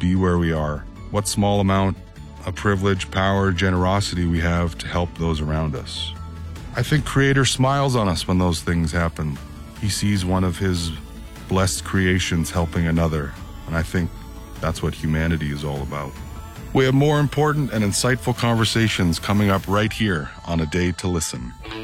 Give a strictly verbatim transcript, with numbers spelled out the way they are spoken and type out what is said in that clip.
be where we are. What small amount of privilege, power, generosity we have to help those around us. I think Creator smiles on us when those things happen. He sees one of his blessed creations helping another, and I think that's what humanity is all about. We have more important and insightful conversations coming up right here on A Day to Listen.